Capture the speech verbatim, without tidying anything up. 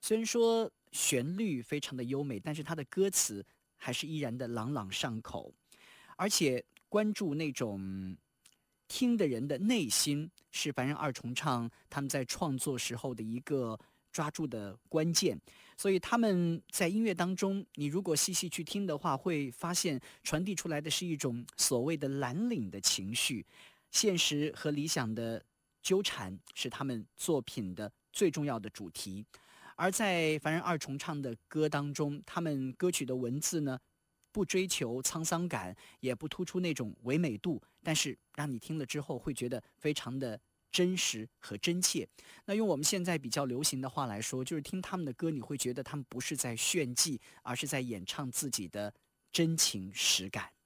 虽然说旋律非常的优美，但是它的歌词还是依然的朗朗上口，而且关注那种听的人的内心，是凡人二重唱他们在创作时候的一个抓住的关键。所以他们在音乐当中，你如果细细去听的话，会发现传递出来的是一种所谓的蓝领的情绪，现实和理想的纠缠是他们作品的最重要的主题。而在凡人二重唱的歌当中，他们歌曲的文字呢，不追求沧桑感，也不突出那种唯美度，但是让你听了之后会觉得非常的真实和真切。那用我们现在比较流行的话来说，就是听他们的歌，你会觉得他们不是在炫技，而是在演唱自己的真情实感。